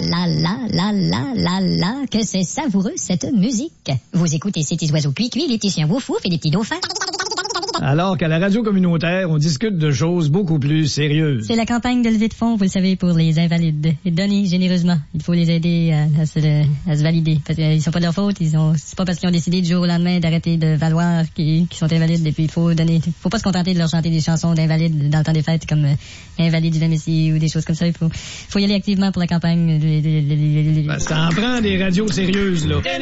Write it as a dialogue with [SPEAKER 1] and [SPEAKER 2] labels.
[SPEAKER 1] la, que c'est savoureux cette musique. Vous écoutez ces petits oiseaux cuits, les petits chiens wouf wouf et les petits dauphins.
[SPEAKER 2] Alors qu'à la radio communautaire, on discute de choses beaucoup plus sérieuses.
[SPEAKER 1] C'est la campagne de levée de fonds, vous le savez, pour les invalides. Donnez généreusement. Il faut les aider à se valider. Parce qu'ils sont pas de leur faute. C'est pas parce qu'ils ont décidé du jour au lendemain d'arrêter de valoir qu'ils sont invalides. Et puis il faut donner. Faut pas se contenter de leur chanter des chansons d'invalides dans le temps des fêtes comme Invalide du Messie ou des choses comme ça. Il faut y aller activement pour la campagne.
[SPEAKER 2] Ça en prend des radios sérieuses, là.